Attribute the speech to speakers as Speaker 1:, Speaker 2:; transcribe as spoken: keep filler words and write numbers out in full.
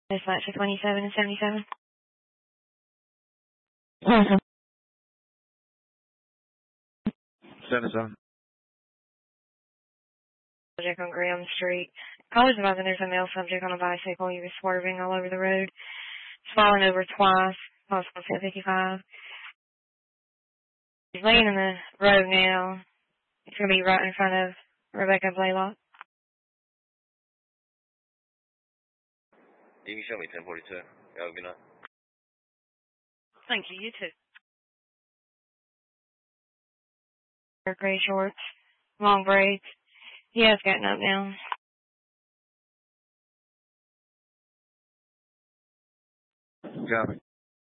Speaker 1: Dispatch to twenty-seven and seventy-seven.
Speaker 2: Awesome. seventy-seven.
Speaker 1: Subject on Graham Street. Callers advising there's a male subject on a bicycle. He was swerving all over the road. He's fallen over twice. Possible set fifty-five. He's laying in the road now. It's going to be right in front of Rebecca Blaylock.
Speaker 3: You can show me ten forty-two. Have a good night.
Speaker 1: Thank you. You too. Gray shorts, long braids. He has gotten up now.
Speaker 2: Copy.